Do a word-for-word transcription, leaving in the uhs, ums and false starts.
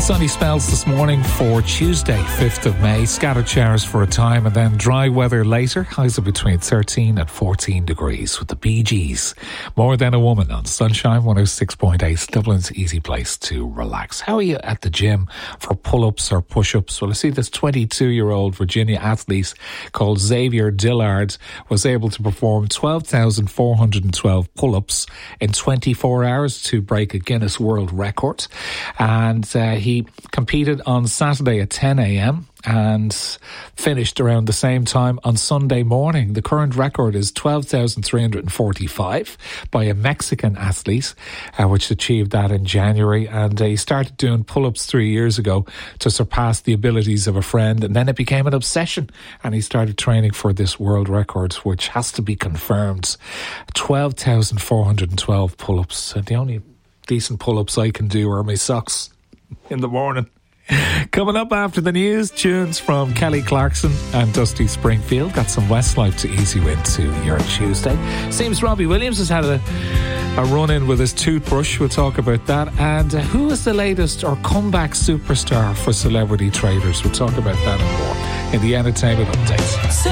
Sunny spells this morning for Tuesday, fifth of May. Scattered showers for a time and then dry weather later. Highs of between thirteen and fourteen degrees with the Bee Gees. More Than a Woman on Sunshine one oh six point eight. Dublin's easy place to relax. How are you at the gym for pull-ups or push-ups? Well, I see this twenty-two-year-old Virginia athlete called Xavier Dillard was able to perform twelve thousand four hundred twelve pull-ups in twenty-four hours to break a Guinness World Record. And uh, he competed on Saturday at ten a.m. and finished around the same time on Sunday morning. The current record is twelve thousand three hundred forty-five by a Mexican athlete, uh, which achieved that in January. And uh, he started doing pull-ups three years ago to surpass the abilities of a friend. And then it became an obsession. And he started training for this world record, which has to be confirmed. twelve thousand four hundred twelve pull-ups. And the only decent pull-ups I can do are my socks in the morning. Coming up after the news, tunes from Kelly Clarkson and Dusty Springfield. Got some Westlife to ease you into your Tuesday. Seems Robbie Williams has had a, a run-in with his toothbrush. We'll talk about that. And uh, who is the latest or comeback superstar for Celebrity Traders? We'll talk about that and more in the entertainment update. So